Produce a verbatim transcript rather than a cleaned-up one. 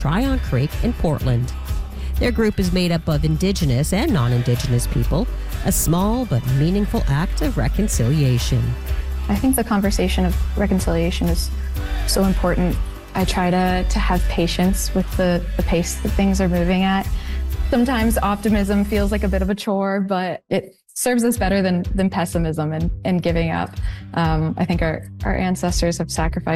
Tryon Creek in Portland. Their group is made up of Indigenous and non-Indigenous people, a small but meaningful act of reconciliation. I think the conversation of reconciliation is so important. I try to, to have patience with the, the pace that things are moving at. Sometimes optimism feels like a bit of a chore, but it serves us better than, than pessimism and, and giving up. Um, I think our, our ancestors have sacrificed